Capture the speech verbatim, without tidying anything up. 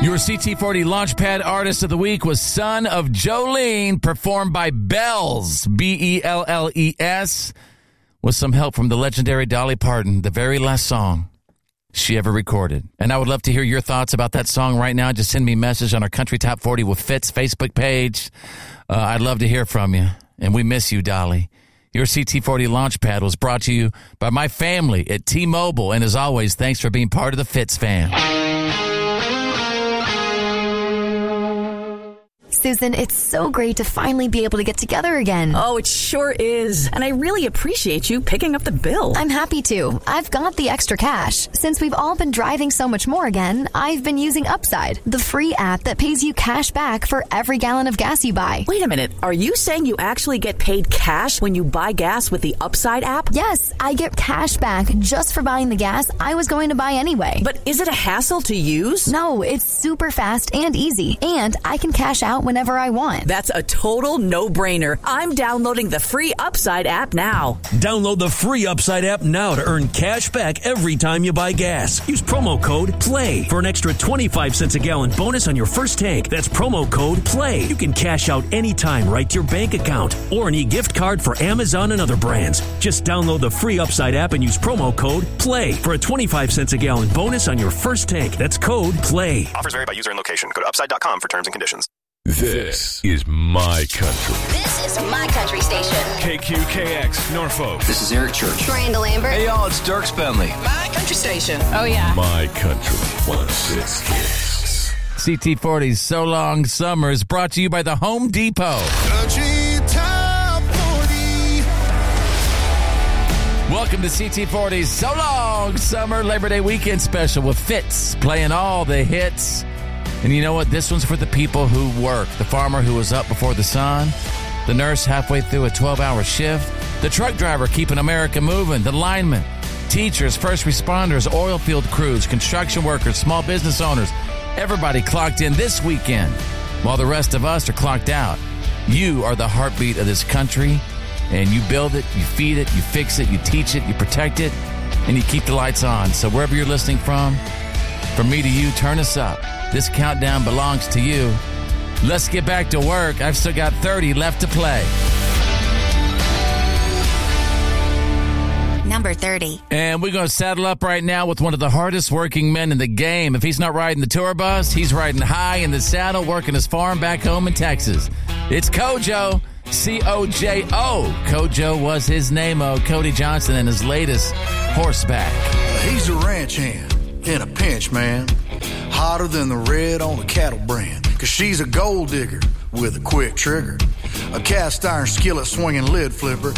Your C T forty Launchpad Artist of the Week was Son of Jolene, performed by Bells, B E L L E S, with some help from the legendary Dolly Parton, the very last song she ever recorded. And I would love to hear your thoughts about that song right now. Just send me a message on our Country Top forty with Fitz Facebook page. Uh, I'd love to hear from you. And we miss you, Dolly. Your C T forty Launchpad was brought to you by my family at T-Mobile. And as always, thanks for being part of the Fitz fam. Susan, it's so great to finally be able to get together again. Oh, it sure is. And I really appreciate you picking up the bill. I'm happy to. I've got the extra cash. Since we've all been driving so much more again, I've been using Upside, the free app that pays you cash back for every gallon of gas you buy. Wait a minute. Are you saying you actually get paid cash when you buy gas with the Upside app? Yes, I get cash back just for buying the gas I was going to buy anyway. But is it a hassle to use? No, it's super fast and easy. And I can cash out whenever I want. That's a total no-brainer. I'm downloading the free Upside app now. Download the free Upside app now to earn cash back every time you buy gas. Use promo code PLAY for an extra twenty-five cents a gallon bonus on your first tank. That's promo code PLAY. You can cash out anytime right to your bank account or an e-gift card for Amazon and other brands. Just download the free Upside app and use promo code PLAY for a twenty-five cents a gallon bonus on your first tank. That's code PLAY. Offers vary by user and location. Go to upside dot com for terms and conditions. This is my country. This is my country station. K Q K X, Norfolk. This is Eric Church. Miranda Lambert. Hey, y'all, it's Dirk Bentley. My country station. Oh, yeah. My country. one oh six Kicks. C T forty's So Long Summer is brought to you by the Home Depot. Country Top forty. Welcome to C T forty's So Long Summer Labor Day Weekend Special with Fitz, playing all the hits. And you know what? This one's for the people who work. The farmer who was up before the sun. The nurse halfway through a twelve-hour shift. The truck driver keeping America moving. The linemen, teachers, first responders, oil field crews, construction workers, small business owners. Everybody clocked in this weekend while the rest of us are clocked out. You are the heartbeat of this country, and you build it, you feed it, you fix it, you teach it, you protect it, and you keep the lights on. So wherever you're listening from, from me to you, turn us up. This countdown belongs to you. Let's get back to work. I've still got thirty left to play. Number thirty. And we're going to saddle up right now with one of the hardest working men in the game. If he's not riding the tour bus, he's riding high in the saddle, working his farm back home in Texas. It's Kojo, C O J O. Kojo was his name-o. Cody Johnson and his latest horseback. He's a ranch hand in a pinch, man. Hotter than the red on a cattle brand. Cause she's a gold digger with a quick trigger. A cast iron skillet swinging lid flipper.